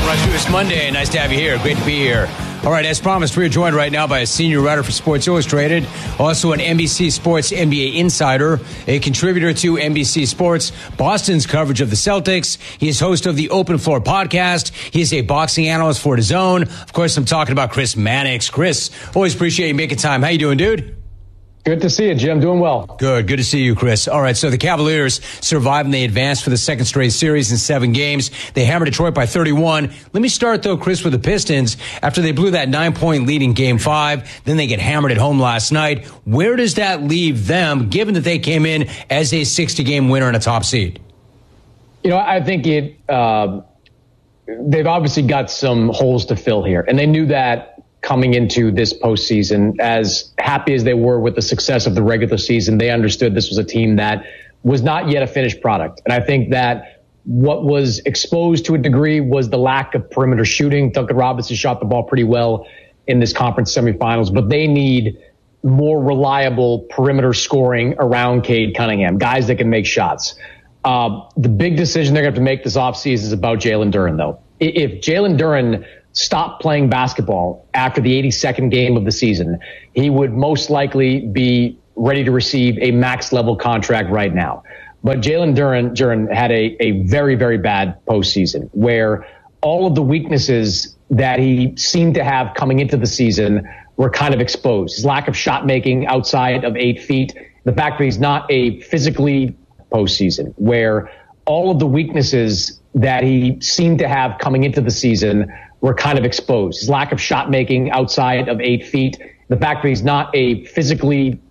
Run through this Monday. Nice to have you here. Great to be here. All right, as promised, we're joined right now by a senior writer for Sports Illustrated, also an NBC Sports NBA insider, a contributor to NBC Sports, Boston's coverage of the Celtics. He is host of the Open Floor podcast. He is a boxing analyst for DAZN. Of course, I'm talking about Chris Mannix. Chris, always appreciate you making time. How you doing, dude? Good to see you, Jim. Doing well. Good to see you, Chris. All right, so the Cavaliers survived and they advanced for the second straight series in 7 games. They hammered Detroit by 31. Let me start, though, Chris, with the Pistons. After they blew that 9-point lead in Game 5, then they get hammered at home last night. Where does that leave them, given that they came in as a 60-game winner and a top seed? You know, I think they've obviously got some holes to fill here, and they knew that coming into this postseason. As happy as they were with the success of the regular season, they understood this was a team that was not yet a finished product. And I think that what was exposed to a degree was the lack of perimeter shooting. Duncan Robinson shot the ball pretty well in this conference semifinals, but they need more reliable perimeter scoring around Cade Cunningham, guys that can make shots. The big decision they're going to have to make this offseason is about Jalen Duren, though. If Jalen Duren stopped playing basketball after the 82nd game of the season, he would most likely be ready to receive a max level contract right now. But Jalen Duren had a very, very bad postseason where all of the weaknesses that he seemed to have coming into the season were kind of exposed. His lack of shot making outside of 8 feet, the fact that he's not a physically postseason where all of the weaknesses that he seemed to have coming into the season were kind of exposed. His lack of shot making outside of 8 feet, the fact that he's not a physically